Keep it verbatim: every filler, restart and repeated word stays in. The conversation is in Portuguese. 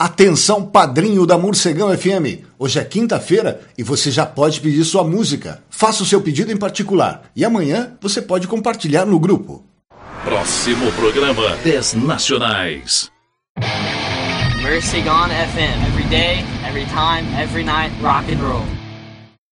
Atenção, padrinho da Morcegão F M. Hoje é quinta-feira e você já pode pedir sua música. Faça o seu pedido em particular e amanhã você pode compartilhar no grupo. Próximo programa, dez Nacionais. Morcegão F M. Every day, every time, every night, rock and roll.